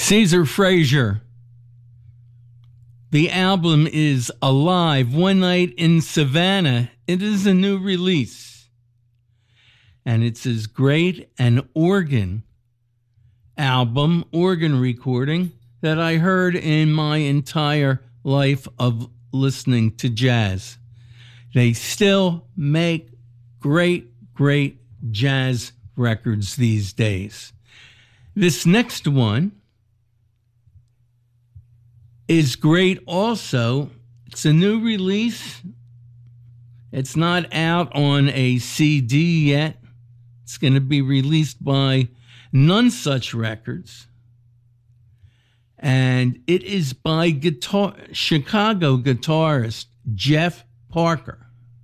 Caesar Frazier. The album is Alive, One Night in Savannah. It is a new release. And it's as great an organ album, organ recording, that I heard in my entire life of listening to jazz. They still make great jazz records these days. This next one is great also. It's a new release. It's not out on a CD yet. It's going to be released by None Such Records. And it is by Chicago guitarist Jeff Parker.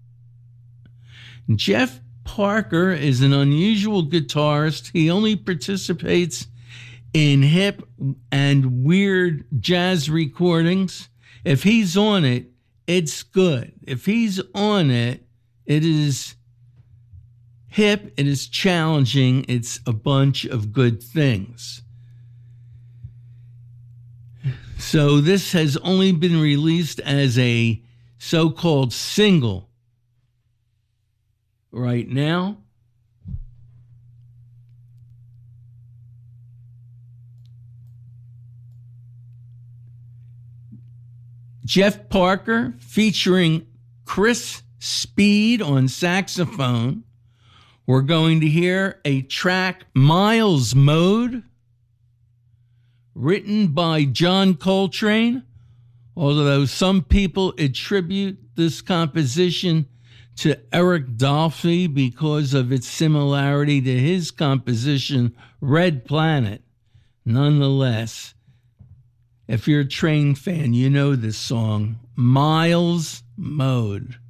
Jeff Parker is an unusual guitarist. He only participates in hip and weird jazz recordings. If he's on it, it's good. If he's on it, it is hip, it is challenging, it's a bunch of good things. So this has only been released as a so-called single right now. Jeff Parker featuring Chris Speed on saxophone. We're going to hear a track, Miles Mode, written by John Coltrane, although some people attribute this composition to Eric Dolphy because of its similarity to his composition, Red Planet. Nonetheless, if you're a Train fan, you know this song, Miles Mode.